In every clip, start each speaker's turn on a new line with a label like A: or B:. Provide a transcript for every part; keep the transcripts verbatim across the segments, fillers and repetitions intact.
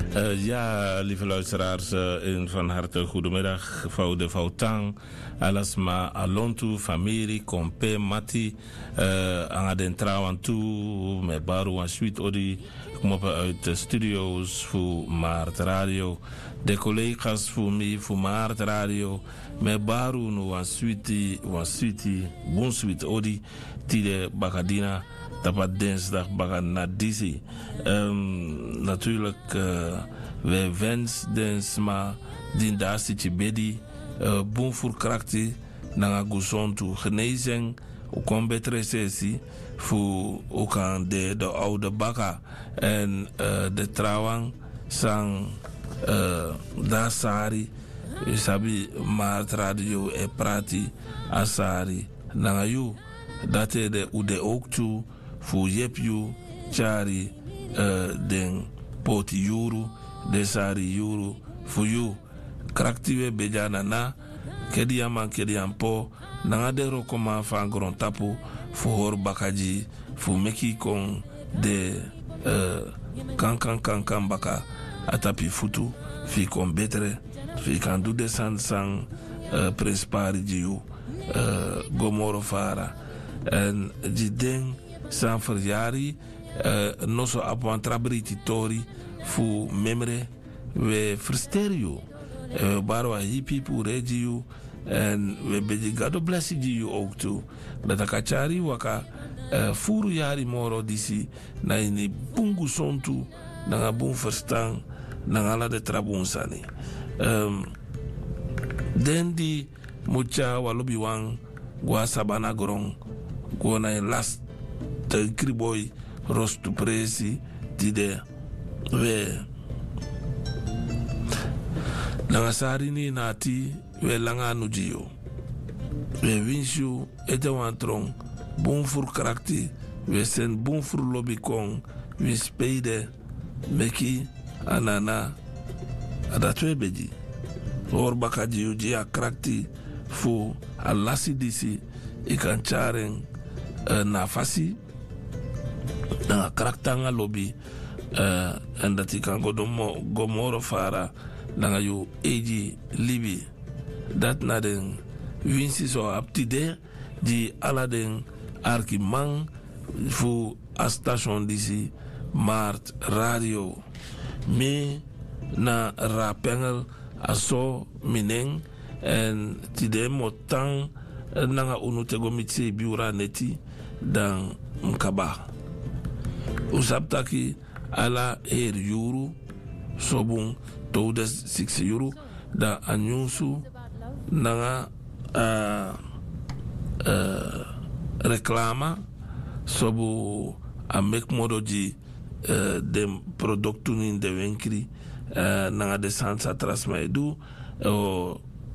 A: Uh, ja, lieve luisteraars, uh, van harte goedemiddag. Vrouw de Vautang, Alasma, Alontu, familie, Kompe, Mati, uh, Angaden Trawan toe, met Baru en Sweet Odi. Kom op uit de studio's voor Maart Radio. De collega's voor mij, voor Maart Radio. Met Baru no en Sweetie, en Sweetie, Bon Sweet Odi, Tide Bagadina. Tapat dinsdag bagan na disi. Um, natuurlijk, uh, wij wensen dinsma din daar zit je bedi. Uh, boom voor krakti, nanga guzontu genezing, ook een betere sessie voor ook aan de, de oude baka en uh, de trouwang sang uh, daar sari. Sabi Maart Radio e prati asari nanga you dat de ude ook toe. Fu yepju chari uh, den poti yuru de sari yuru fu yu kraktiwe bejana na kedi yaman kedi yampo nanga de rokoma fan gron tapu fu hor bakaji fu meki kon de uh, kan kan kan kan baka atapi futu fi kon betere fi kan du de san san uh, prespari jiu uh, gomoro fara en die ding San verjari, uh, noso apuan trabriti tori, fu memre, we verstereo. We barwa hippie pu regio, en we bedi gado blessi you ook toe. Dat akachari waka, uh, furu jari moro disi, na ini bungu sontu, na nga bun verstang, na nga la de trabunsani. Um, den di mucha walobi wang, gwa sabana grong, gwa na last, de kriboy rostu presi tide we langa sarini nati we langa nujio we winshu ete wantron bon fur karakti we sen bon fur lobby kong we spede meki anana adatwe beji or bakaji uji a karakti fu alasi disi ikan charen uh, na fasi na karaktanga lobby uh, en dat ik kan go gomoro fara na you eji libi dat na den winsi so aptide di aladen arkimang fu a station disi Maart Radio me na rapengel aso mineng en tide motang nanga unu tego mitse biura neti dan mkaba usaptaki ala her yuru sobun touda six yuru da anyusu nanga uh, uh, reclama sobu a mek modo di uh, de productu in de wenkri uh, nanga de sansa trasmaidu uh,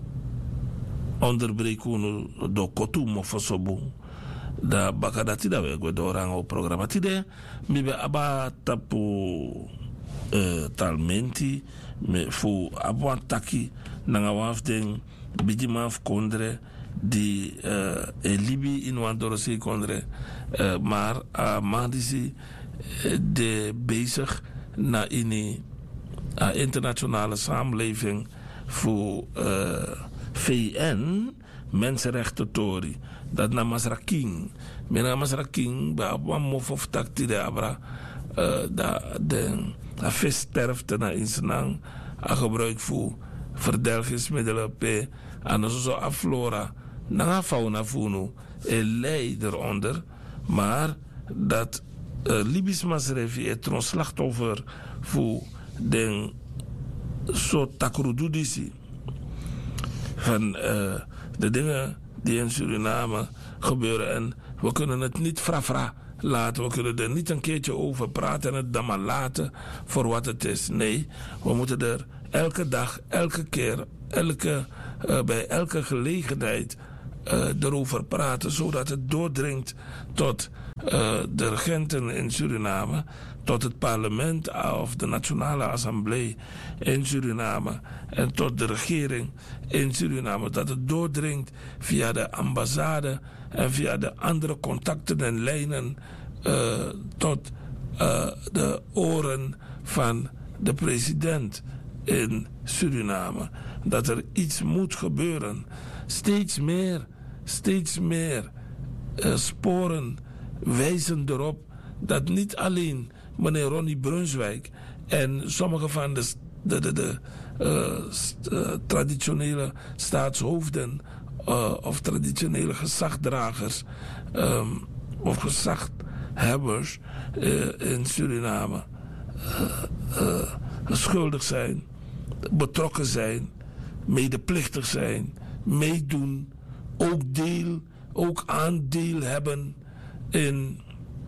A: onderbreken do kotu mofosobu da bakadati da we do rango programma tide mi be aba tapu uh, talmenti me fu abo taki nanga wafden biji maf kondre di uh, e libi in wandoro se kondre uh, maar a uh, mandisi uh, de bezig na ini a uh, internationale samenleving voor uh, V N mensenrechten tori dat na masraking mena masraking ba wa mofof takti de abra uh, da de a sterfte na insnang a gebruik voor verdelgingsmiddelen pe aan zo aflora na fauna funu e lei eronder maar dat uh, Libisch masrefi het tron slachtoffer voor den so takrududisi van uh, de dingen die in Suriname gebeuren. En we kunnen het niet frafra laten. We kunnen er niet een keertje over praten en het dan maar laten voor wat het is. Nee, we moeten er elke dag, elke keer, elke, uh, bij elke gelegenheid uh, erover praten. Zodat het doordringt tot uh, de regenten in Suriname, tot het parlement of de Nationale Assemblée in Suriname en tot de regering in Suriname. Dat het doordringt via de ambassade en via de andere contacten en lijnen uh, tot uh, de oren van
B: de president in Suriname dat er iets moet gebeuren. Steeds meer, steeds meer uh, sporen wijzen erop dat niet alleen meneer Ronnie Brunswijk en sommige van de, de, de, de uh, st- uh, traditionele staatshoofden uh, of traditionele gezagdragers um, of gezaghebbers uh, in Suriname uh, uh, schuldig zijn, betrokken zijn, medeplichtig zijn, meedoen, ook deel, ook aandeel hebben in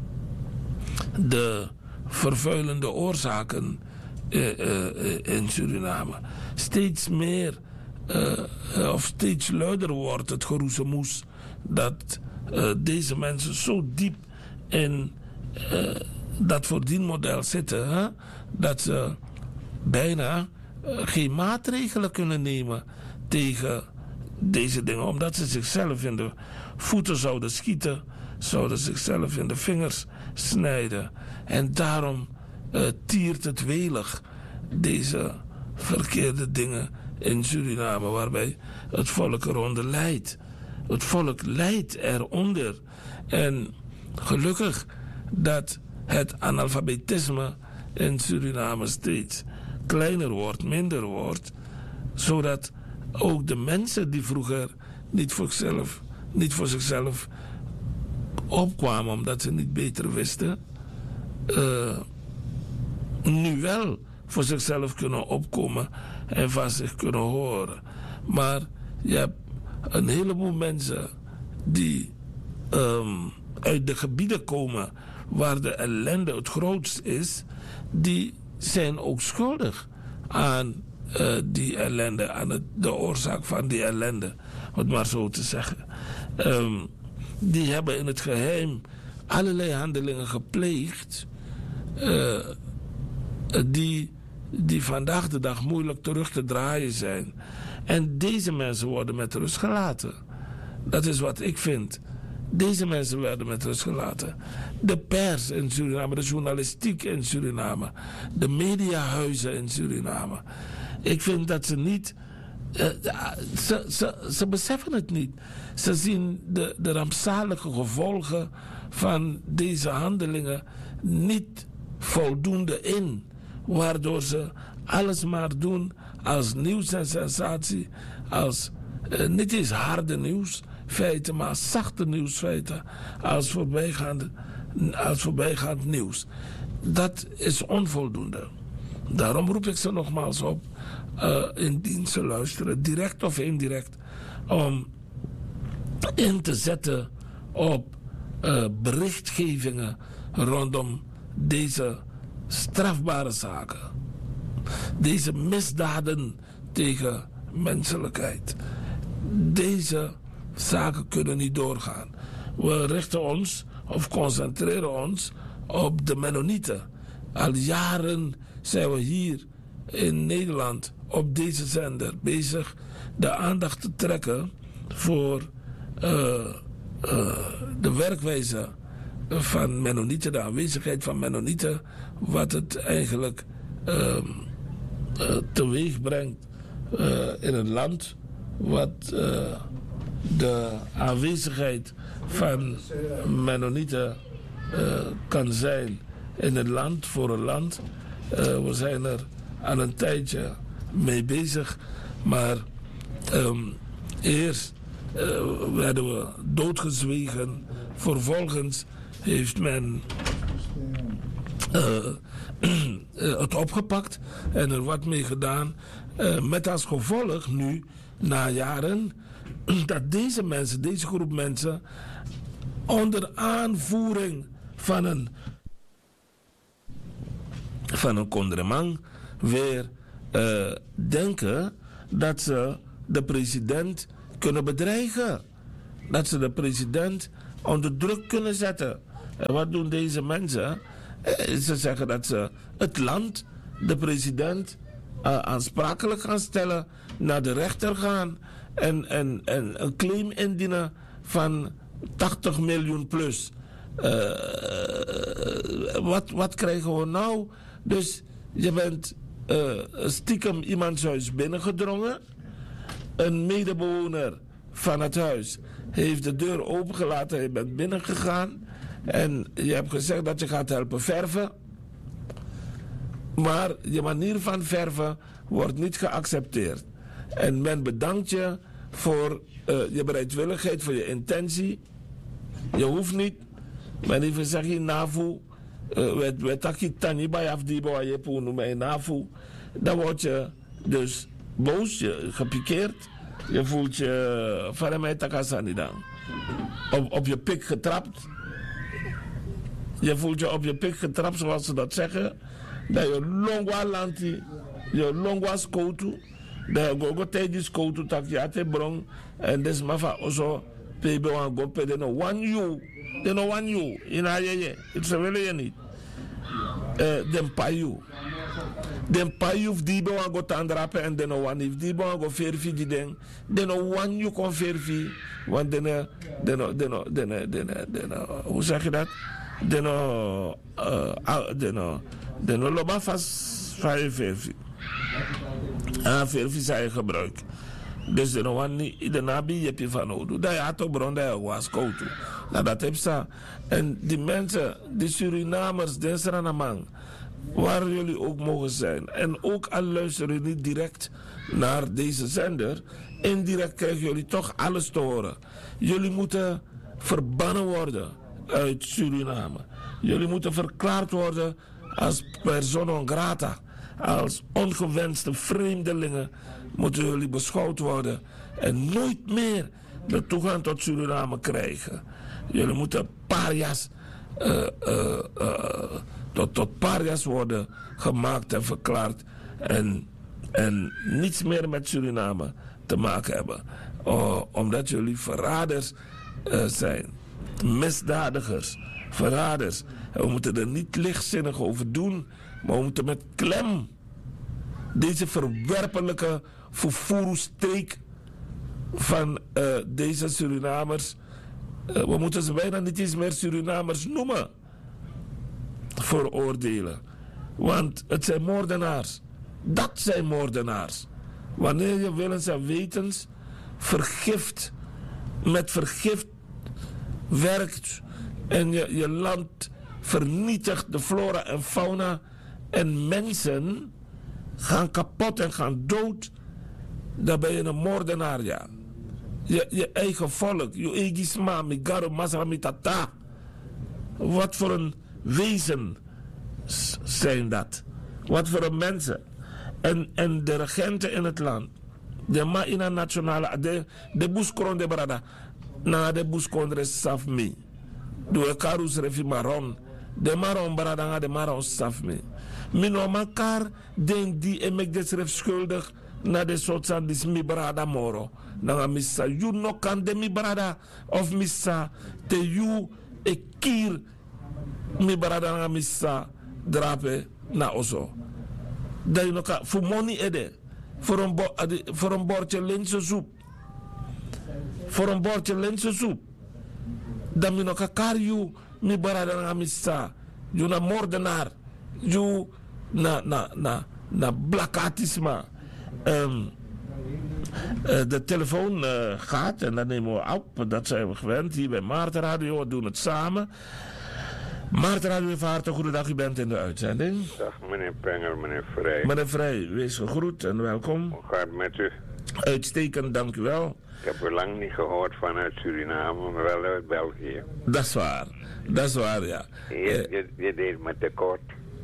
B: de vervuilende oorzaken uh, uh, in Suriname. Steeds meer uh, uh, of steeds luider wordt het geroezemoes dat uh, deze mensen zo diep in uh, dat verdienmodel zitten, hè? Dat ze bijna uh, geen maatregelen kunnen nemen tegen deze dingen, omdat ze zichzelf in de voeten zouden schieten, zouden zichzelf in de vingers snijden. En daarom uh, tiert het welig, deze verkeerde dingen in Suriname, waarbij het volk eronder lijdt. Het volk lijdt eronder. En gelukkig dat het analfabetisme in Suriname steeds kleiner wordt, minder wordt, zodat ook de mensen die vroeger niet voor zichzelf, niet voor zichzelf opkwamen omdat ze niet beter wisten, uh, nu wel voor zichzelf kunnen opkomen en van zich kunnen horen. Maar je hebt een heleboel mensen die um, uit de gebieden komen waar de ellende het grootst is, die zijn ook schuldig aan uh, die ellende, aan het, de oorzaak van die ellende, om het maar zo te zeggen. Um, die hebben in het geheim allerlei handelingen gepleegd uh, die, die vandaag de dag moeilijk terug te draaien zijn. En deze mensen worden met rust gelaten. Dat is wat ik vind. Deze mensen werden met rust gelaten. De pers in Suriname, de journalistiek in Suriname, de mediahuizen in Suriname. Ik vind dat ze niet... Uh, ze, ze, ze beseffen het niet. Ze zien de, de rampzalige gevolgen van deze handelingen niet voldoende in. Waardoor ze alles maar doen als nieuws en sensatie, als uh, niet eens harde nieuwsfeiten, maar zachte nieuwsfeiten, als voorbijgaand, als voorbijgaand nieuws. Dat is onvoldoende. Daarom roep ik ze nogmaals op, uh, indien ze luisteren, direct of indirect, om in te zetten op uh, berichtgevingen rondom deze strafbare zaken. Deze misdaden tegen menselijkheid. Deze zaken kunnen niet doorgaan. We richten ons of concentreren ons op de Mennonieten. Al jaren zijn we hier in Nederland op deze zender bezig de aandacht te trekken voor uh, uh, de werkwijze van Mennonieten, de aanwezigheid van Mennonieten, wat het eigenlijk uh, uh, teweeg brengt uh, in een land, wat uh, de aanwezigheid van Mennonieten uh, kan zijn in een land, voor een land. Uh, we zijn er al een tijdje mee bezig, maar um, eerst uh, werden we doodgezwegen. Vervolgens heeft men uh, het opgepakt en er wat mee gedaan. Uh, met als gevolg nu, na jaren, dat deze mensen, deze groep mensen, onder aanvoering van een van een Kondremang weer uh, denken dat ze de president kunnen bedreigen. Dat ze de president onder druk kunnen zetten. En wat doen deze mensen? Uh, ze zeggen dat ze het land, de president, uh, aansprakelijk gaan stellen, naar de rechter gaan en, en, en een claim indienen van tachtig miljoen plus. Uh, wat, wat krijgen we nou? Dus je bent uh, stiekem iemands huis binnengedrongen. Een medebewoner van het huis heeft de deur opengelaten. Je bent binnengegaan. En je hebt gezegd dat je gaat helpen verven. Maar je manier van verven wordt niet geaccepteerd. En men bedankt je voor uh, je bereidwilligheid, voor je intentie. Je hoeft niet. Men even zeggen je navu. We taki tani bij afdibo a je poen noemen navu. Dan word je dus boos, je gepikeerd. Je voelt je van mij takasani dan. Op, op je pik getrapt. Je voelt je op je pik getrapt, zoals ze dat zeggen. Dat je longwa lanti, je longwa skoutu. Dat je gogo teji skoutu tak je ate brong. En des mafa oso pebe wan go pe de no one you. De no one you. Ina ye ye. Het willen je niet. Uh, den payu. Den payu die be wan go tandrapen en den no one if die be wan go verfi die den. Den no one you kon verfi. Want den den den den den den den hoe zeg je dat? Den no uh, den no den no loba fast vijf verfi. Ah verfi zij gebruik. Dus de one niet de nabi je je van nodig. Dat je had ook bron dat je was koud. Nou dat heb je. En die mensen, die Surinamers, de Surinamang, waar jullie ook mogen zijn. En ook al luisteren jullie niet direct naar deze zender, indirect krijgen jullie toch alles te horen. Jullie moeten verbannen worden uit Suriname. Jullie moeten verklaard worden als persona non grata. Als ongewenste vreemdelingen moeten jullie beschouwd worden en nooit meer de toegang tot Suriname krijgen. Jullie moeten parias, uh, uh, uh, tot, tot parias worden gemaakt en verklaard en, en niets meer met Suriname te maken hebben. Uh, omdat jullie verraders uh, zijn, misdadigers, verraders. En we moeten er niet lichtzinnig over doen, maar we moeten met klem deze verwerpelijke fufuru-streek van uh, deze Surinamers, uh, we moeten ze bijna niet eens meer Surinamers noemen, veroordelen. Want het zijn moordenaars. Dat zijn moordenaars. Wanneer je willens en wetens vergift, met vergift werkt en je, je land vernietigt, de flora en fauna en mensen gaan kapot en gaan dood, dan ben je een moordenaar, ja. Je, je eigen volk, je eigen sma, migaro, masramitata. Wat voor een wezen zijn dat? Wat voor een mensen? En, en de regenten in het land, de maïna nationale, de, de buskron de brada, na de buskron de safmi. Doe karus refi maron, de maron brada, de maron safmi. Mino makar den die emek desref schuldig na de soort dis mi brada moro. Na missa you no kan de mi brada of missa te you e kier mi brada na missa drape na ozo. Dat je nog voor money ede, voor een, bo, voor een bordje linzensoep, voor een bordje linzensoep. Dan je nog kar you mi brada na missa, you na moordenaar. You na na na na blakatisma. Um, uh, de telefoon uh, gaat en dat nemen we op. Dat zijn we gewend hier bij Maarten Radio. We doen het samen. Maarten Radio, van harte goedendag. U bent in de uitzending.
C: Dag meneer Penger, meneer Vrij.
B: Meneer Vrij, wees gegroet en welkom.
C: Hoe gaat het met u?
B: Uitstekend, dank u wel.
C: Ik heb u lang niet gehoord vanuit Suriname, maar wel uit België.
B: Dat is waar. Dat is waar, ja.
C: Je, je, je deed me tekort.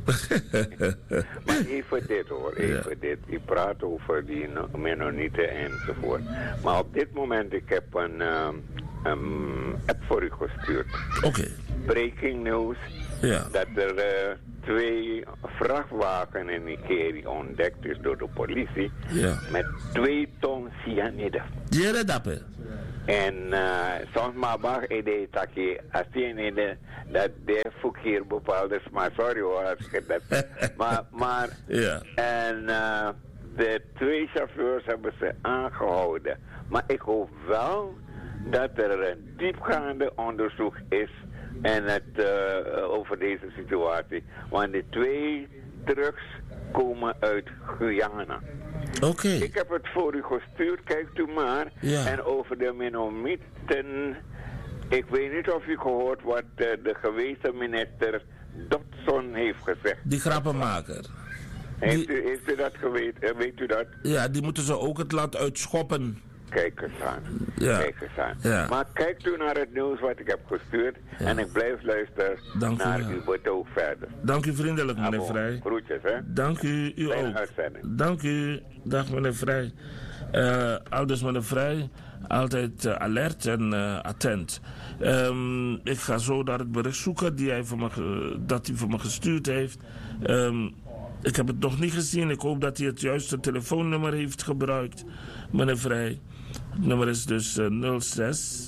C: Maar even dit hoor, even ja. dit. Je praat over die Mennonieten enzovoort. Maar op dit moment, ik heb een um, um, app voor u gestuurd.
B: Oké. Okay.
C: Breaking news.
B: Ja.
C: Dat er uh, twee vrachtwagens in Nigeria ontdekt is door de politie.
B: Ja.
C: Met twee ton cyanide.
B: Ja, dat is.
C: En uh, soms maar mag idee dat je als je dat de verkeer bepaalde is, maar sorry hoor als ik dat. maar maar
B: ja.
C: En uh, de twee chauffeurs hebben ze aangehouden. Maar ik hoop wel dat er een diepgaande onderzoek is en het uh, over deze situatie. Want de twee trucks komen uit Guyana.
A: Oké. Okay.
C: Ik heb het voor u gestuurd, kijkt u maar.
A: Ja.
C: En over de Mennonieten, ik weet niet of u gehoord wat uh, de gewezen minister Dodson heeft gezegd.
A: Die grappenmaker.
C: Heeft,
A: die...
C: u, heeft u dat geweten? Weet u dat?
A: Ja, die moeten ze ook het land uitschoppen.
C: Kijk eens aan.
A: Ja.
C: Kijk eens aan.
A: Ja.
C: Maar kijkt u naar het nieuws wat ik heb gestuurd. Ja. En ik blijf luisteren
A: Dank
C: naar
A: u, ja.
C: uw betoog verder.
A: Dank u vriendelijk, meneer
C: Abo,
A: Vrij.
C: Groetjes, hè.
A: Dank u, u
C: Fijne
A: ook.
C: uitzending.
A: Dank u. Dag, meneer Vrij. Uh, aldus, meneer Vrij. Altijd uh, alert en uh, attent. Um, ik ga zo naar het bericht zoeken die hij voor me, uh, dat hij voor me gestuurd heeft. Um, ik heb het nog niet gezien. Ik hoop dat hij het juiste telefoonnummer heeft gebruikt, meneer Vrij. Het nummer is dus uh, nul zes.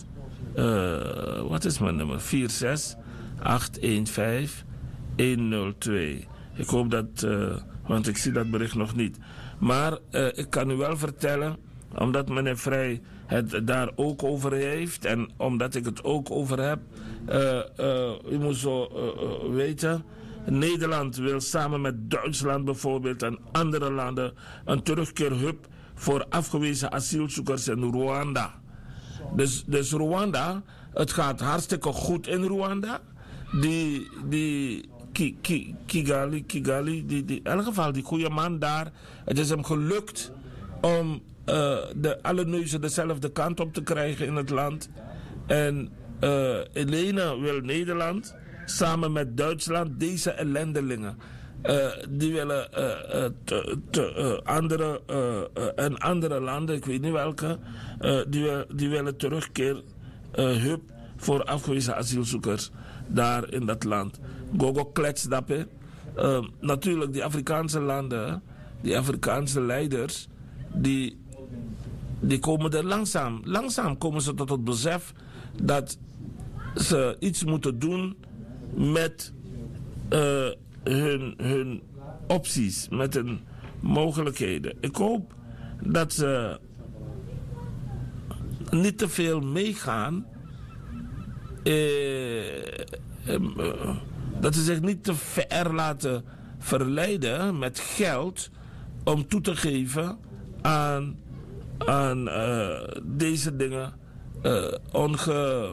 A: Uh, wat is mijn nummer? vier zes acht een vijf een nul twee. Ik hoop dat, uh, want ik zie dat bericht nog niet. Maar uh, ik kan u wel vertellen, omdat meneer Vrij het daar ook over heeft en omdat ik het ook over heb. Uh, uh, u moet zo uh, uh, weten, Nederland wil samen met Duitsland bijvoorbeeld en andere landen een terugkeerhub voor afgewezen asielzoekers in Rwanda. Dus, dus Rwanda, het gaat hartstikke goed in Rwanda. Die, die Ki, Ki, Kigali, Kigali, die, die, in elk geval die goede man daar. Het is hem gelukt om uh, de, alle neuzen dezelfde kant op te krijgen in het land. En uh, Elena wil Nederland samen met Duitsland deze ellendelingen. Uh, die willen uh, uh, te, te, uh, andere uh, uh, en andere landen, ik weet niet welke, uh, die, die willen terugkeer uh, hub voor afgewezen asielzoekers daar in dat land. Gogo kletsdappen. Uh, natuurlijk, die Afrikaanse landen, die Afrikaanse leiders, die, die komen er langzaam, langzaam komen ze tot het besef dat ze iets moeten doen met uh, hun, hun opties, met hun mogelijkheden. Ik hoop dat ze niet te veel meegaan. Uh, um, uh, dat ze zich niet te ver laten verleiden met geld om toe te geven aan, aan uh, deze dingen uh, onge,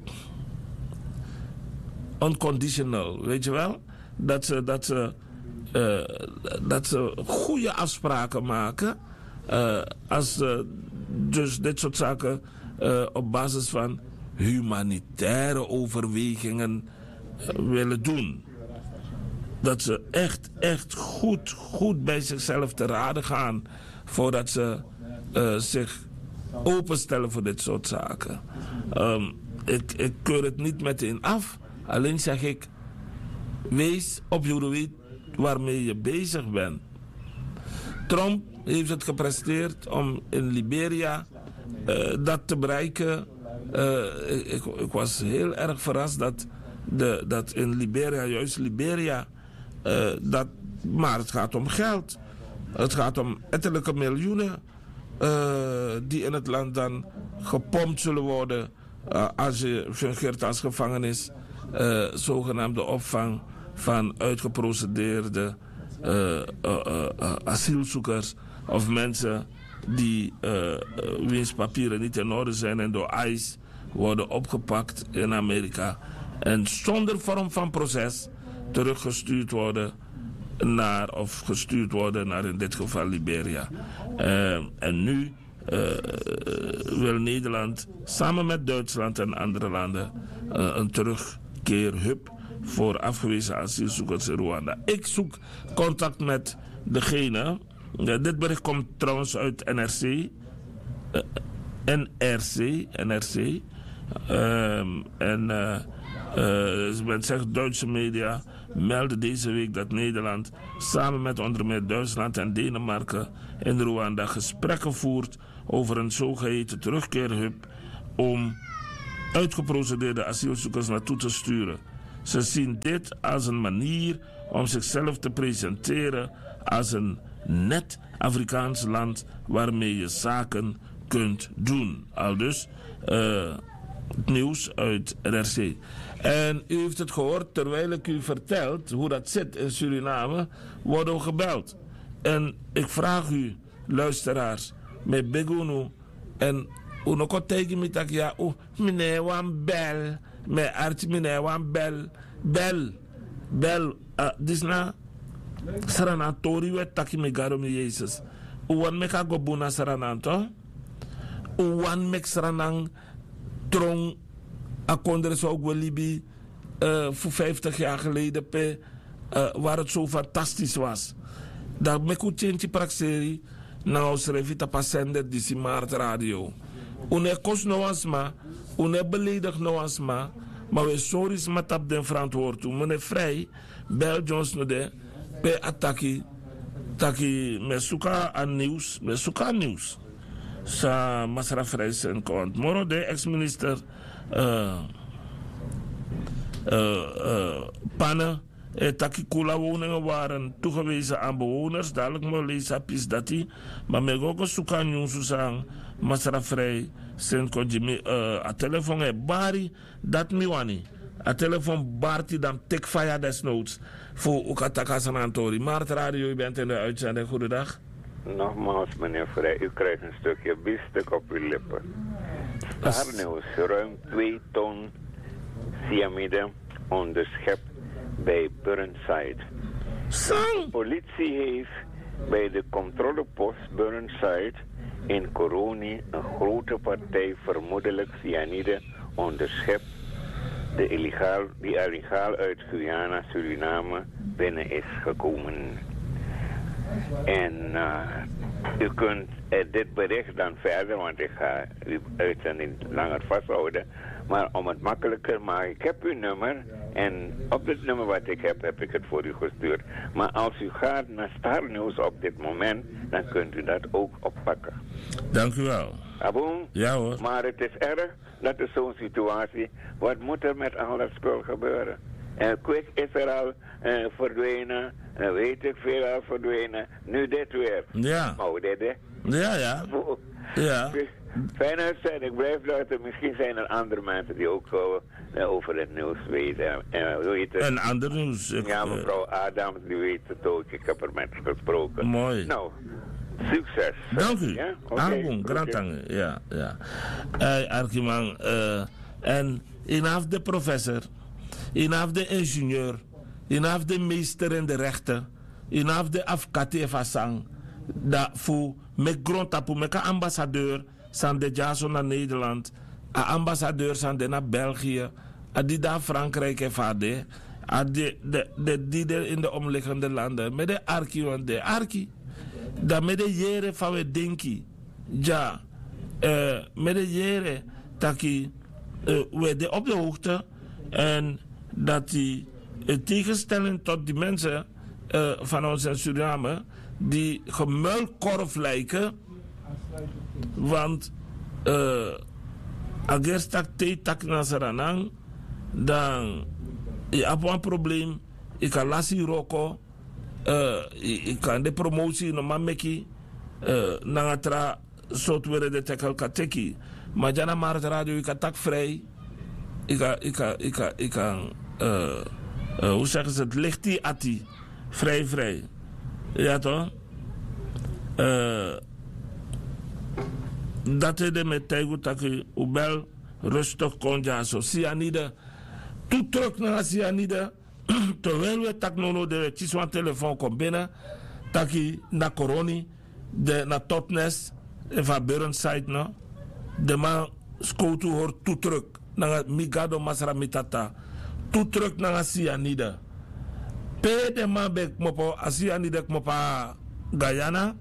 A: unconditional, weet je wel? Dat ze, dat ze, uh, dat ze goede afspraken maken uh, als ze dus dit soort zaken uh, op basis van humanitaire overwegingen uh, willen doen. Dat ze echt, echt goed, goed bij zichzelf te raden gaan voordat ze uh, zich openstellen voor dit soort zaken. Um, ik, ik keur het niet meteen af, alleen zeg ik, wees op je weet waarmee je bezig bent. Trump heeft het gepresteerd om in Liberia uh, dat te bereiken. Uh, ik, ik was heel erg verrast dat, de, dat in Liberia, juist Liberia, uh, dat, maar het gaat om geld. Het gaat om ettelijke miljoenen uh, die in het land dan gepompt zullen worden uh, als je fungeert als gevangenis, uh, zogenaamde opvang van uitgeprocedeerde uh, uh, uh, uh, asielzoekers of mensen die uh, uh, wiens papieren niet in orde zijn en door ICE worden opgepakt in Amerika en zonder vorm van proces teruggestuurd worden naar, of gestuurd worden naar in dit geval Liberia. Uh, en nu uh, wil Nederland samen met Duitsland en andere landen uh, een terugkeerhub voor afgewezen asielzoekers in Rwanda. Ik zoek contact met degene. Uh, dit bericht komt trouwens uit N R C. Uh, N R C. N R C. Uh, en uh, uh, men zegt Duitse media melden deze week dat Nederland samen met onder meer Duitsland en Denemarken in Rwanda gesprekken voert over een zogeheten terugkeerhub om uitgeprocedeerde asielzoekers naartoe te sturen. Ze zien dit als een manier om zichzelf te presenteren als een net Afrikaans land waarmee je zaken kunt doen. Aldus uh, het nieuws uit N R C. En u heeft het gehoord, terwijl ik u vertelt hoe dat zit in Suriname, worden we gebeld.
B: En ik vraag u, luisteraars, met Begunu en unoko tegen me tak ja, oh, meneer wan bel, met arts meneer wan bel, bel, bel, uh, dis na, saranatori we taki me garo me Jezus. Uwan me ka go buna sarananto, uwan me saranang trong a kondre zo ook wel libi uh, voor vijftig jaar geleden pe, uh, waar het zo fantastisch was. Dat me ku tjentje praxeri na ons revita pasender di si Maart Radio. Une kos no asma, une beledig no asma, maar we sorry smat op den verantwoord toe. Meneer Vrij, bel Jones no de, pe ataki, taki me suka aan nieuws, me suka aan nieuws. Sa Masra Vrij zijn kant. Moro de ex-minister uh, uh, uh, Panne, Eh, taki kula woningen waren toegewezen aan bewoners. Dadelijk moet lezen pis dat hij. Maar me ook zoeken aan nieuws aan Masra Vrij. Sen ko Jimmy a telefoon e bari dat mi wani. A telefoon barti dan tek fire desnoods. Voor Ukataka Sanantori. Maart Radio, u bent in de uitzending. Goedendag.
C: Nogmaals, meneer Vrij, u krijgt een stukje biefstuk op uw lippen. Starnieuws, ruim twee ton cyanide onderschept bij Burnside. De politie heeft bij de controlepost Burnside in Coroni een grote partij vermoedelijk cyanide onderschept de illegaal, die illegaal uit Guyana, Suriname binnen is gekomen. En uh, u kunt uh, dit bericht dan verder, want ik ga uw uitzending langer vasthouden. Maar om het makkelijker maken, ik heb uw nummer en op dit nummer wat ik heb, heb ik het voor u gestuurd. Maar als u gaat naar Star News op dit moment, dan kunt u dat ook oppakken.
B: Dank u wel.
C: Aboom?
B: Ja hoor.
C: Maar het is erg, dat is zo'n situatie. Wat moet er met al dat spul gebeuren? Uh, Quick is er al uh, verdwenen, uh, weet ik veel al verdwenen. Nu dit weer.
B: Ja.
C: Oh, dit hè?
B: Ja, ja. Ja.
C: Fijn uitzending, ik blijf luisteren. Misschien zijn er andere mensen die ook uh, over het nieuws weten. Uh, weet het.
B: En ander nieuws. Ik,
C: ja, mevrouw Adams, die weet het ook. Ik heb er met gesproken.
B: Mooi.
C: Nou, succes.
B: Dank u.
C: Ja? Okay.
B: Aankom, grantangen. Ja, ja. Hey, Arkiman. Uh, en inaf de professor, inaf de ingenieur, inaf de meester in de rechten, inaf de afkate vasang, dat voor met grondtapu, met een ambassadeur, zijn de jaso naar Nederland, een ambassadeur zijn de naar België, die daar Frankrijk en vader, die de, de, die de in de omliggende landen, met de arki, want de arki, dat met de jere van we denken, ja, uh, met de jere, dat die, uh, we de op de hoogte, en dat die, in tegenstelling tot die mensen uh, van ons in Suriname, die gemuilkorf lijken, want uh, ageers tak te tak na saranang, dan je hebt een probleem, ik kan lassie roko, ik kan de promotie no mameki, nangatra software de tekel kateki, maar jana Maart Radio ik kan tak vrij, ik kan, ik kan, ik kan, ik kan, uh, uh, hoe zeggen ze het, licht die ati, vrij vrij, ja toch? Uh, dat is de met tijgu taki ubel rustig kon ja zo cyanide toe terug naar cyanide terwijl we tak nono de chiswan telefoon kom binnen taki na koroni de na totnes van Burnside no de man skoutu hoor toe terug naar migado masra mitata toe terug naar cyanide pe de man bek mopo cyanide mopa Guyana.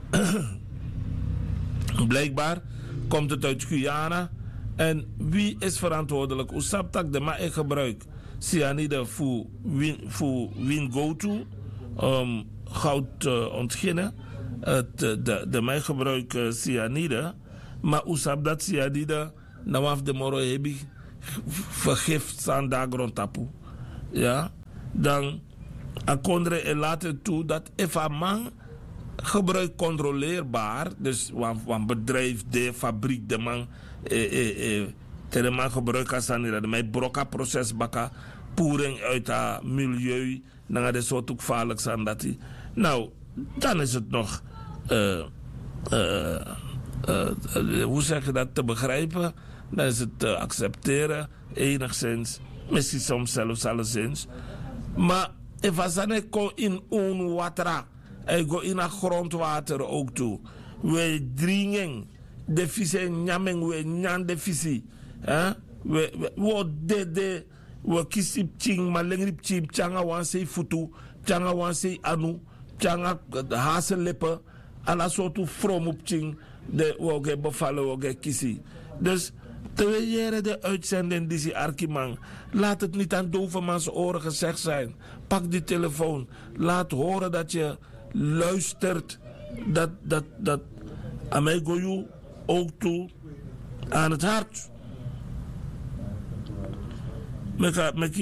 B: Blijkbaar komt het uit Guyana. En wie is verantwoordelijk? Oesaptak de ma ik gebruik cyanide voor win, voor win go to um, goud uh, ontginnen. Het, de, de mij gebruik uh, cyanide. Maar oesap dat cyanide nou af de moro heb ik vergift aan de grondtapu. Ja, dan akondre en laten toe dat if a man gebruik controleerbaar, dus een bedrijf, de fabriek, de man, eh, eh, eh, de man gebruikt als de mij broka proces baka, poering uit het milieu, dan de soort ook gevaarlijk zijn dat hij. Nou, dan is het nog, uh, uh, uh, uh, hoe zeg je dat, te begrijpen. Dan is het te accepteren, enigszins. Misschien soms zelfs alleszins. Maar als ik go in un water, ik go in het grondwater ook toe. We dringen de visie, nyaming, we nyan de visie. We de de we kiezen ching, maar lengrip ching, changa wanse futu, changa wanse anu, changa hazenlippen, alla soorten from op ching, de woge bevallen, woge kiezen. Dus terwijl jaren de uitzending die ze Arkimang, laat het niet aan dovenmans oren gezegd zijn. Pak die telefoon, laat horen dat je luistert, dat dat dat aan mij goeie ook toe aan het hart. Met met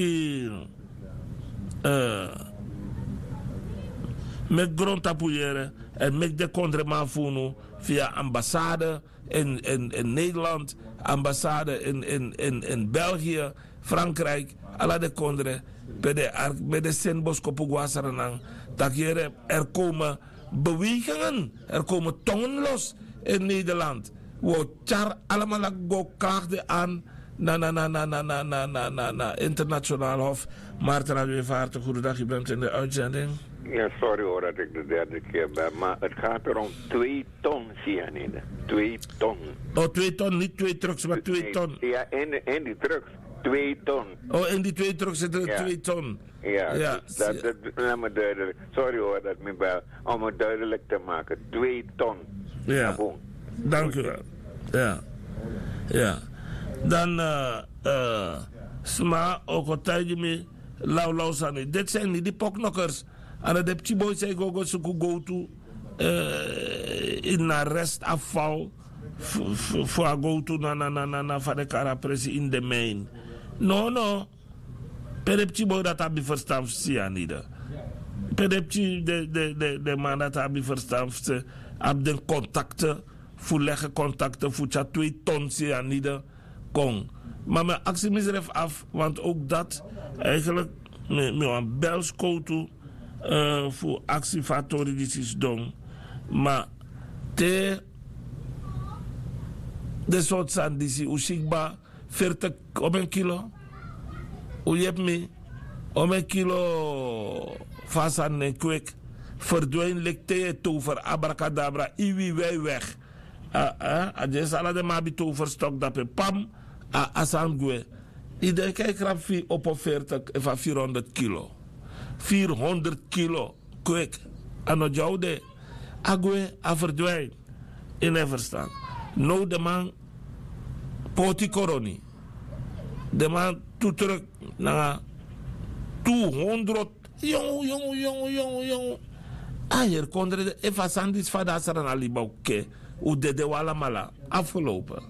B: met grond tapoeieren en met de condreman voelen via ambassade in, in, in Nederland, ambassade in, in, in, in België, Frankrijk, alla de kondre, bij de Senboskopuguasaranang, dat hier er komen bewegingen, er komen tongen los in Nederland. We char allemaal go klaagden aan na na na na na na na na na na internationaal hof. Maarten Radwevaart, goedendag, je bent in de uitzending.
C: Ja, sorry hoor dat ik de derde keer ben, maar het gaat er om twee ton cyanide. Twee ton.
B: Oh, twee ton, niet twee trucks, maar twee
C: nee,
B: ton.
C: Ja, in, in die trucks, twee ton.
B: Oh, in die twee trucks zitten er ja. twee ton.
C: Ja, ja. Dat, dat, dat me duidelijk. Sorry hoor dat me bel, om het duidelijk te maken. Twee ton.
B: Ja, dank u wel. Ja, ja. Dan, uh, uh, sma, ook wat tijd me, lauw, lauw, sani. Dit zijn niet die poknokkers. En dat heb je boy zei, go, go, go, go to, uh, in een restafval, voor go to, na, na, na, na, na, van de karapressie in de mijn. No, no. Per heb je boy dat heb je verstaan, cyanide. Per heb je de, de, de, de man dat heb je verstaan, heb de contacten, voor leggen contacten, voor je twee ton cyanide, kon. Maar mijn actie misref af, want ook dat, eigenlijk, met een belskoto, Uh, voor actiefactoren die is doen. Maar te de soort zand die is usikba veertig op een kilo. Hoe je hebt me op een kilo vast aan een kwik. Verdwijnt ligt te tover abracadabra. Iwi wij weg. Als je alle de mabi tover stok dat pe pam. Asangwe. Iedereen kijkt op op veertig van vierhonderd kilo. vierhonderd kilo kwik. En op jou de agwe a verdwijnt. In een verstand. Nou de man poti coroni. De man toe terug naar tweehonderd. Jongen, jongen, jongen, jongen, jongen. Ah, hier kon er de Eva Sandis Fadasaran Alibauke. Hoe de de wala mala. Afgelopen.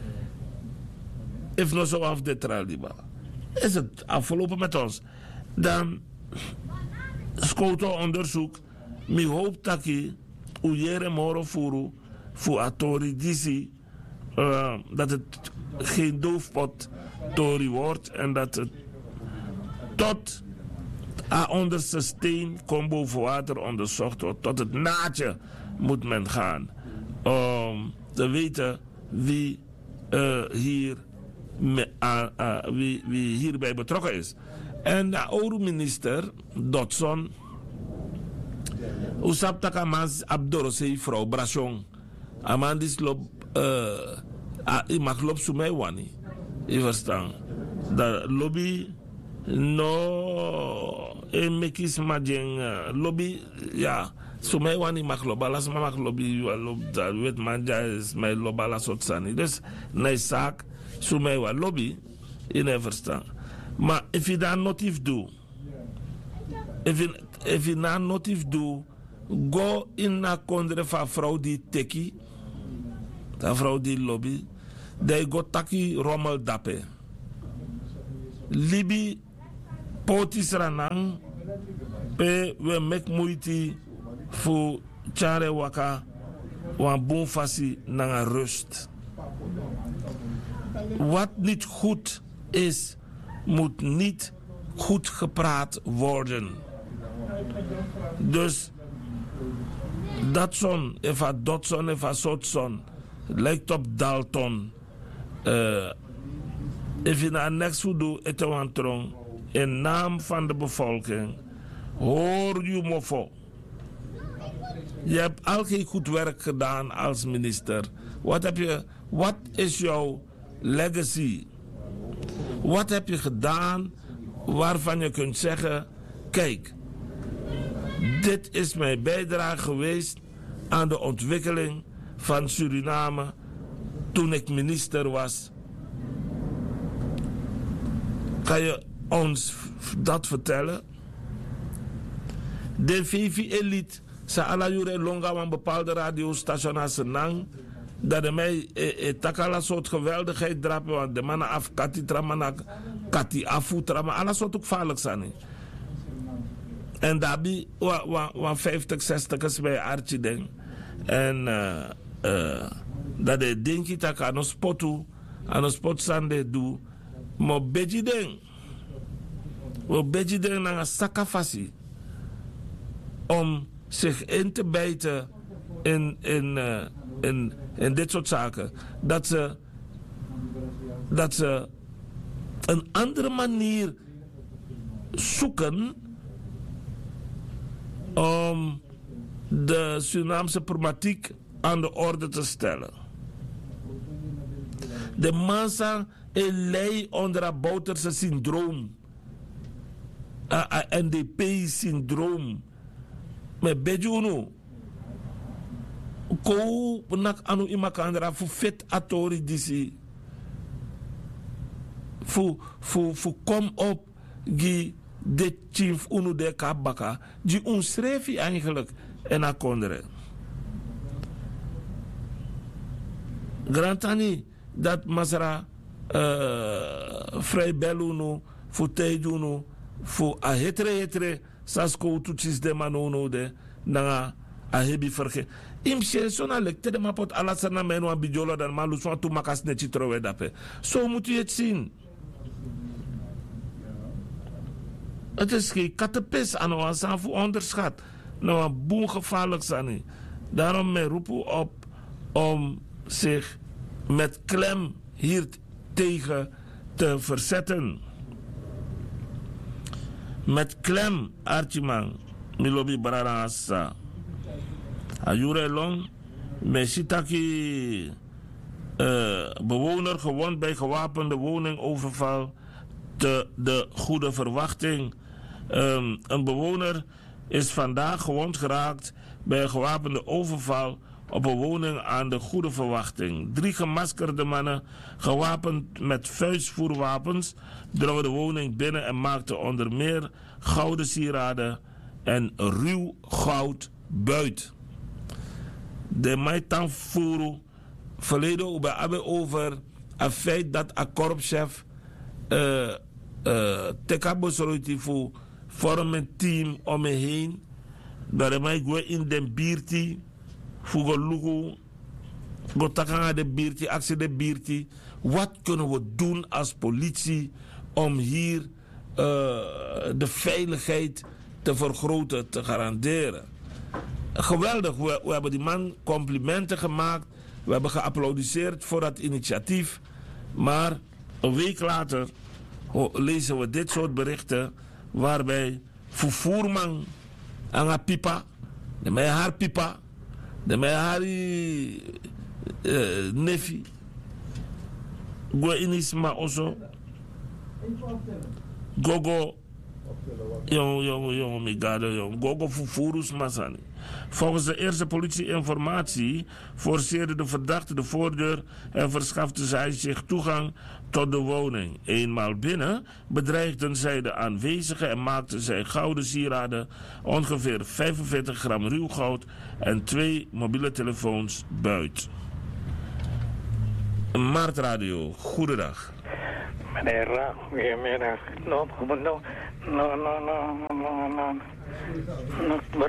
B: If no zo af de traliba. Is het afgelopen met ons. Dan Scoto onderzoek. Mi hoop dat je ujere moro furu voor atori disi uh, dat het geen doofpot tori wordt en dat het tot a onderste steen komt boven water onderzocht wordt. Tot het naadje moet men gaan om te weten wie uh, hier me, uh, uh, wie, wie hierbij betrokken is. En de oude minister, Dodson, usap takamans abdorosei vrouw Brachon. Amandis lop, uh, i mag lop sumai wani. Je verstaan. De lobby, no, e mekis majeng, lobby, ja, sumai wani mag lop, alas ma mag lobby, wet manja is mij lop alas otsani. Dus, nee zaak, sumai wa lobby, je ne verstaan. Maar if je dat notief doet, if je, if je dat notief doet, go in na kondre van vrouw die teki, de vrouw die lobby, die go taki rommel dape. Libi potis ranang, pe we mek moeite voor chare waka, wan bon fasi na rust. Wat niet goed is, moet niet goed gepraat worden. Dus Datson, Eva Dotson, Eva Sotson. Lijkt op Dalton. Uh, Even naar niks voedoe, etewantrong. In naam van de bevolking. Hoor je me voor. Je hebt al geen goed werk gedaan als minister. Wat heb je, wat is jouw legacy? Wat heb je gedaan waarvan je kunt zeggen, kijk, dit is mijn bijdrage geweest aan de ontwikkeling van Suriname toen ik minister was. Kan je ons dat vertellen? De V V Elite, sa ala jure longa van bepaalde radiostation als Senang, dat de mij e, e, takala soort geweldigheid drapen, want de mannen af kati tramana, kati afu trama, alles soort ook vaarlijk zijn. En daarbij, wa, wa, wa vijftig, zestig is bij Archie ding. En uh, uh, dat de dinki tak aan een spotu, aan een spot sande doe, maar beji ding. We beji ding naar een sakafasi. Om zich in te bijten in, in, uh, in, in dit soort zaken. Dat ze, dat ze een andere manier zoeken om de Surinaamse problematiek aan de orde te stellen. De massa lei onder het Bouterse syndroom. Uh, uh, N D P-syndroom. Met Bejuno. Ko nak anu imakandra fu fit atori disi. Fu fu fu kom op gi de chief unu de kabaka. Die ons schreef je eigenlijk en akondere. Grantani dat masra uh, vrij belunu fu teidunu fu a hetre hetre sasko tutsis de manono de na a hebi verge. Im sona lekte de mapot alasana menu a bijolo dan malu so tu makas ne chitrowe dape. Zo moet u het zien. Het is geen kattenpis aan ons aan voor onderschat. Nou een boel gevaarlijk zijn. Daarom mij roepen op om zich met klem hier tegen te verzetten. Met klem, Archiman, Milobi Bararasa. Ayure long, Meshitaki, uh, bewoner gewond bij gewapende woningoverval. De, de goede verwachting. Um, een bewoner is vandaag gewond geraakt bij een gewapende overval op een woning aan de Goede Verwachting. Drie gemaskerde mannen, gewapend met vuistvoerwapens, drongen de woning binnen en maakten onder meer gouden sieraden en ruw goud buit. De Maitan Furu verleden hebben over het feit dat een korpschef uh, uh, tekabosoroiti voor vorm een team om me heen. Dat mij go in de bierti, voor go lugu, go takanga de bierti, actie de bierti. Wat kunnen we doen als politie om hier uh, de veiligheid te vergroten, te garanderen? Geweldig, we, we hebben die man complimenten gemaakt. We hebben geapplaudisseerd voor dat initiatief. Maar een week later lezen we dit soort berichten waarbij Fufuurman aan haar pipa, de mij haar pipa, de mij haar uh, nefi, go inisma oso, gogo, jong jong jong migado jong, gogo Fufurus masani. Volgens de eerste politieinformatie forceerde de verdachte de voordeur en verschafte zij zich toegang tot de woning. Eenmaal binnen bedreigden zij de aanwezigen en maakten zij gouden sieraden, ongeveer vijfenveertig gram ruw goud en twee mobiele telefoons buit. Marktradio, goedendag.
D: Meneer Ra, goedemiddag. No, no, no, no, no, no, no.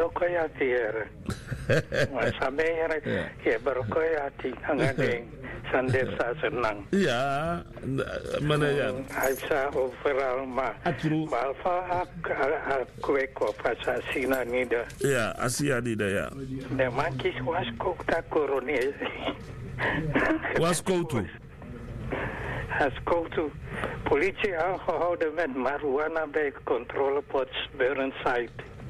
D: Barokoyati here. Sabi here, ke barokoyati ang ading Sander Sasenang.
B: Ja, meneer Jan.
D: Hij zei overal, maar
B: Atru.
D: behalve ik kwek op Assassina niet.
B: Ja, Asia niet, ja.
D: De mankies was ook dat coronel.
B: Was Koutu?
D: Als Koutu. Politie aangehouden met marijuana bij controlepost Burnside.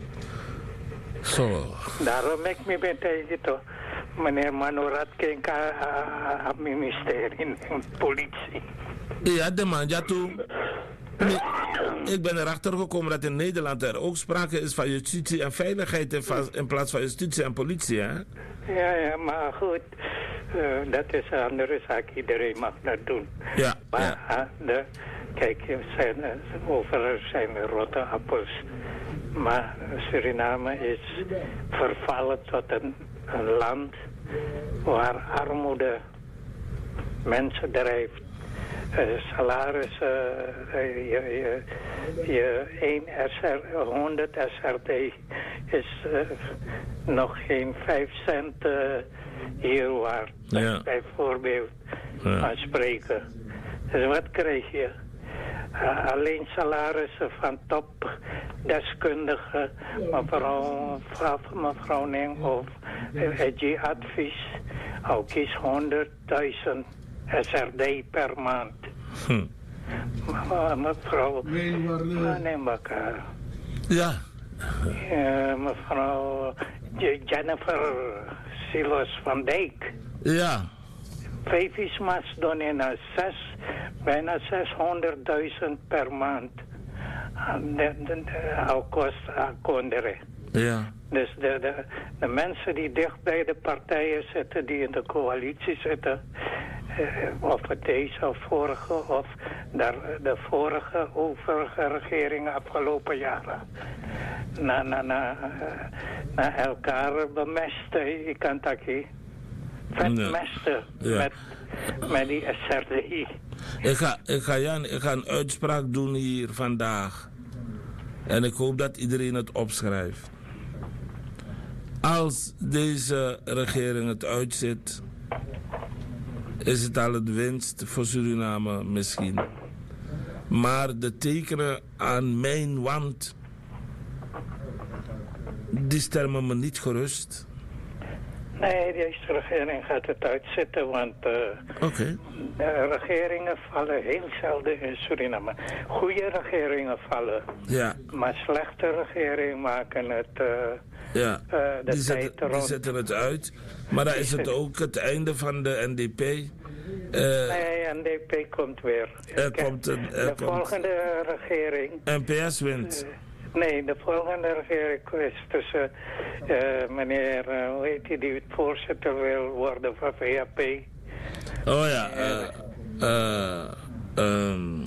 B: Zo.
D: Daarom ik me ben tegen toch. Meneer Manorat keek aan het ministerie en politie.
B: Ja, de man, ja toen. Ik ben erachter gekomen dat in Nederland er ook sprake is van justitie en veiligheid in, va- in plaats van justitie en politie, hè?
D: Ja, ja, maar goed. Uh, dat is een andere zaak. Iedereen mag dat doen.
B: Ja,
D: Maar
B: ja.
D: uh, de, kijk, zijn, overal zijn rotte appels. Maar Suriname is vervallen tot een, een land waar armoede mensen drijft. Uh, salarissen, uh, je, je, je één S R, honderd S R D is uh, nog geen vijf cent uh, hier waard.
B: Ja.
D: Bijvoorbeeld
B: Ja.
D: van spreken. Dus wat krijg je? Uh, alleen salarissen van topdeskundigen, mevrouw, mevrouw Ning of uh, advies, ook is honderdduizend S R D per maand.
B: Hm.
D: Me- Mevrouw, neem elkaar.
B: Ja.
D: Uh, mevrouw J- Jennifer Silos van Dijk.
B: Ja.
D: Vijf is mas doen in een zes, bijna zeshonderdduizend per maand. De, de, de, al kost aan konderen.
B: Ja.
D: Dus de, de, de mensen die dicht bij de partijen zitten, die in de coalitie zitten, eh, of het deze of vorige, of de, de vorige overige regeringen afgelopen jaren, na, na, na, na elkaar bemesten, je kan dat niet. Vetmesten
B: Ja.
D: met, met die S R D I.
B: Ik ga, ik, ga, Jan, ik ga een uitspraak doen hier vandaag. En ik hoop dat iedereen het opschrijft. Als deze regering het uitzet, is het al het winst voor Suriname misschien. Maar de tekenen aan mijn wand, die stellen me niet gerust.
D: Nee, deze regering gaat het uitzetten, want uh,
B: Oké.
D: de regeringen vallen heel zelden in Suriname. Goede regeringen vallen,
B: Ja,
D: maar slechte regeringen maken het uh,
B: ja.
D: uh, de
B: Die,
D: tijd
B: zetten, die
D: rond.
B: zetten het uit. Maar dan is het ook het einde van de N D P. Uh,
D: Nee, N D P komt weer.
B: Er
D: Kijk,
B: komt een- er
D: de
B: komt-
D: volgende regering...
B: N P S wint.
D: Nee, de volgende regering is tussen uh, meneer, uh, hoe heet hij, die voorzitter wil worden van V A P.
B: Oh ja. eh eh ehm,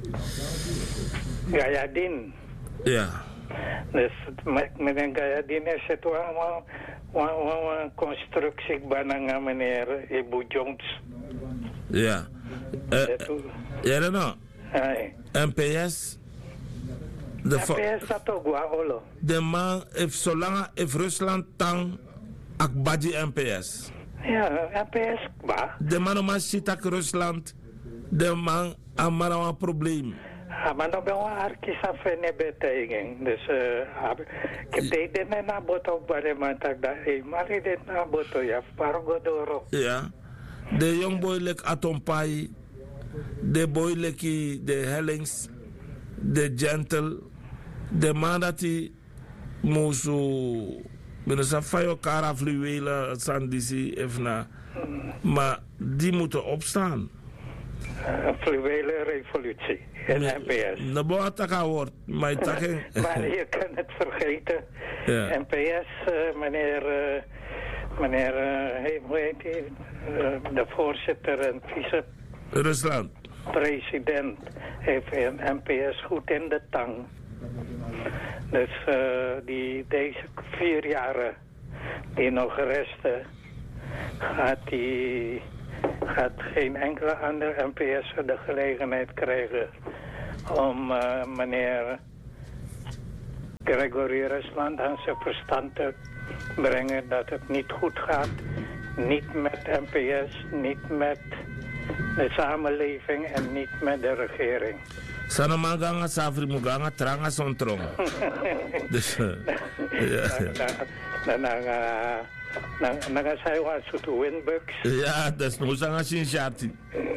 D: Gayadin.
B: ja.
D: Dus met meneer Gayadin is het wel een constructie bijna meneer Ibu Jones.
B: Ja. Eh,
D: Dat-
B: ja, dan nou.
D: Hey.
B: N P S. De, vo-
D: N P S dat ook wel, Olo.
B: de man heeft zolang heeft Rusland tang akbaji N P S.
D: Ja, N P S, maar.
B: De man om ziet ak Rusland. De man aan maar een probleem.
D: Ah, maar dan ben ik arkies af en toe beteging. Dus uh, ik deed dit net naar boto op waar man tak dat hey, maar ik deed naar boto ja, pargo doro.
B: Ja. De young boy lek Atompai. De boy leki de Hellings. De Gentle. De man dat hij moest zo. Binnen zijn fayo kara fluwelen, sandisi, efna. Maar die moeten opstaan.
D: Een fluwele revolutie in N P S.
B: De boa taka wordt, maar taking.
D: Maar je kan het vergeten.
B: Ja.
D: N P S, uh, meneer, uh, meneer uh, hey, hoe heet hij? Uh, de voorzitter en
B: Rusland.
D: vicepresident heeft N P S goed in de tang. Dus uh, die, deze vier jaren die nog resten, gaat, die, gaat geen enkele andere N P S'er de gelegenheid krijgen om uh, meneer Gregory Rusland aan zijn verstand te brengen dat het niet goed gaat. Niet met N P S, niet met de samenleving en niet met de regering.
B: Sanamaganga safri muganga tranga sontrong. Dus ja.
D: Nagasay wa sutu Windbugs.
B: Ja, dat is nog een sincharti.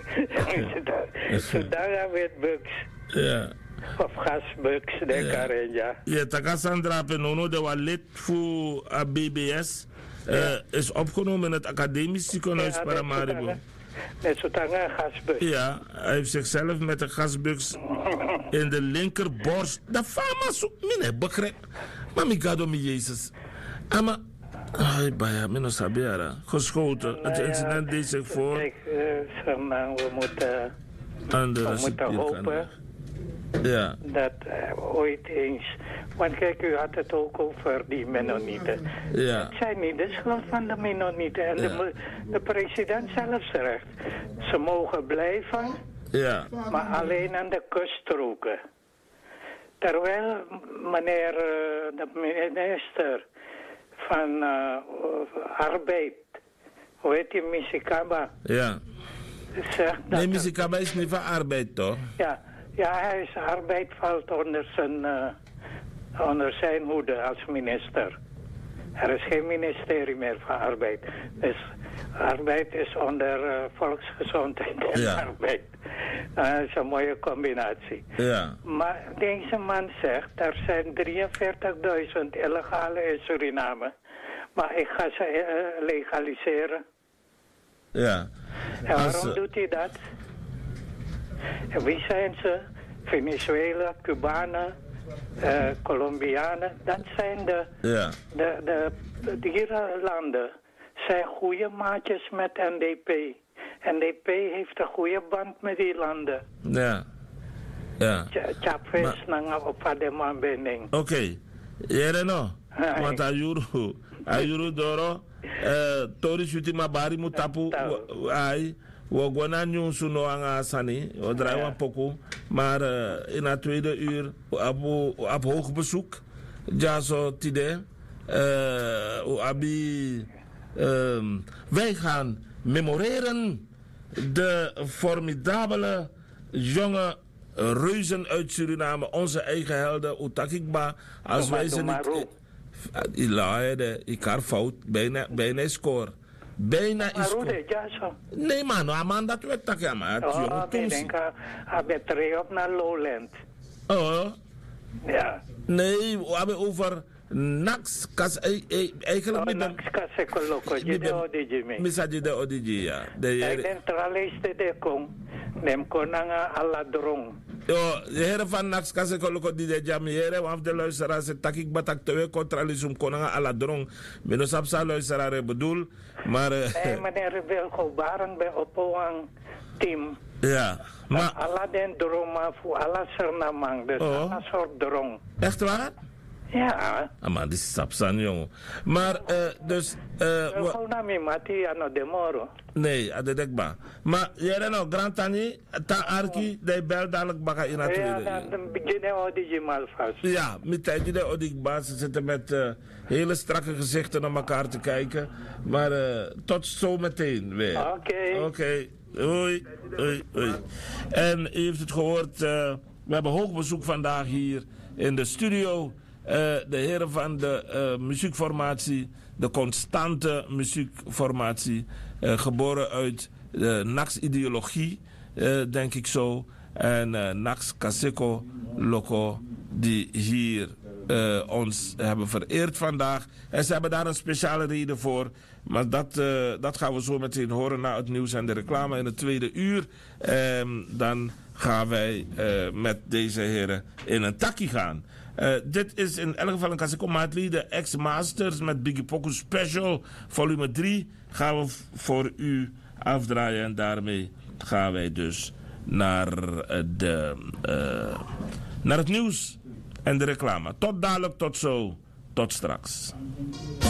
D: Sudaga Windbugs.
B: Ja.
D: Of gasbugs, de Karenja.
B: Ja, Takasandra Penono, de was lid voor B B S, uh, is opgenomen in het academisch ziekenhuis ja, Paramaribo.
D: Met zo'n gasbux.
B: Ja, hij heeft zichzelf met een gasbux in de linkerborst. Dat fama zo, mine begrijp. Maar ik ga door met Jezus. Maar, ai baya, mino sabiara. Geschoten. Het incident deed zich voor.
D: Kijk, uh, we moeten,
B: we
D: moeten hopen.
B: Ja.
D: Dat uh, ooit eens. Want kijk, u had het ook over die Mennonieten.
B: Ja.
D: Het zijn niet de schuld van de Mennonieten. En ja. de, de president zelf zegt. Ze mogen blijven,
B: ja.
D: maar alleen aan de kuststroken. Terwijl meneer uh, de minister van uh, Arbeid, hoe heet die, Misikaba?
B: Ja.
D: Zegt dat
B: nee, Misikaba is niet van arbeid, toch?
D: Ja. Ja, hij is arbeid valt onder zijn, uh, onder zijn hoede als minister. Er is geen ministerie meer van arbeid. Dus arbeid is onder uh, volksgezondheid en
B: ja.
D: arbeid. Uh, dat is een mooie combinatie.
B: Ja.
D: Maar deze man zegt, er zijn drieënveertigduizend illegale in Suriname. Maar ik ga ze uh, legaliseren.
B: Ja.
D: En waarom
B: als,
D: doet hij dat? En wie zijn ze? Venezuela, Cubanen, uh, Colombianen. Dat zijn de,
B: ja.
D: de, de, de dierenlanden. Zijn goede maatjes met N D P. N D P heeft een goede band met die landen.
B: Ja. Ja.
D: Chavez nanga op de man bening.
B: Oké. Okay. Jere no. Want ayuru. Ayuru doro. Tori shuti mabari mutapu. Ai. We gaan nu zo nog sani, we draaien een poco, maar uh, in het tweede uur op, op hoog bezoek, ja zo tide, uh, abi, uh, wij gaan memoreren de formidabele jonge reuzen uit Suriname, onze eigen helden, Utakikba, als wij ze niet, ilaide, ik haar fout, bijna, bijna score. Bijna is
D: het.
B: Nee man, no, man dat weet dat ja maar.
D: Oh, ik denk aan het terrein op naar Lowland.
B: Oh.
D: Ja.
B: Nee, we hebben over Nax kas eigenlijk
D: met Nax kas ekoloko je de odiji me.
B: Misa je de odiji ja. De
D: centraliste de kong nem konanga aladrong.
B: Yo, de heren van Nax kas ekoloko die de jamiere want de luisteraars het takik batak te we contralisum konanga aladrong. Meno sapsa luisteraar bedoel, maar
D: eh meneer Wilgo Barend bij Opoang team.
B: Ja, maar
D: alla den droma voor alla sernamang, dus
B: oh.
D: alla soort drong.
B: Echt waar?
D: Ja.
B: Ah, maar die is sapsan, jongen. Maar, uh, dus... Uh,
D: Hoe naam je Mati ano de Moro?
B: Nee, dat denk ik. Maar, jij nou, Grand Tani, ta arki, die bel dadelijk baka in het tweede.
D: Ja, dan begin je odi je mal vast.
B: Ja, met tijd je de odi baas. Ze zitten met uh, hele strakke gezichten naar elkaar te kijken. Maar, uh, tot zo meteen weer.
D: Oké. Okay.
B: Oké. Okay. Hoi, hoi, hoi. En u heeft het gehoord, uh, we hebben hoog bezoek vandaag hier in de studio. Uh, de heren van de uh, muziekformatie, de constante muziekformatie, uh, geboren uit de Nax-ideologie, uh, denk ik zo. En uh, Nax Kaseko Loco, die hier uh, ons hebben vereerd vandaag. En ze hebben daar een speciale reden voor. Maar dat, uh, dat gaan we zo meteen horen na het nieuws en de reclame in het tweede uur. Um, dan gaan wij uh, met deze heren in een takkie gaan. Uh, dit is in elk geval een Kaseko Maatli, de X-Masters met Biggie Poku Special, volume drie. Gaan we voor u afdraaien en daarmee gaan wij dus naar, uh, de, uh, naar het nieuws en de reclame. Tot dadelijk, tot zo, tot straks.